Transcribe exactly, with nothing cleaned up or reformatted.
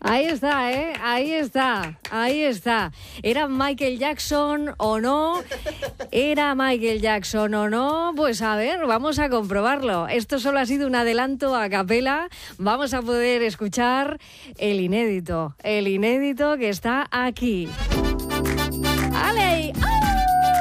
Ahí está, ¿eh? Ahí está, ahí está. ¿Era Michael Jackson o no? ¿Era Michael Jackson o no? Pues a ver, vamos a comprobarlo. Esto solo ha sido un adelanto a capela. Vamos a poder escuchar el inédito, el inédito que está aquí. ¡Ale! ¡Ah!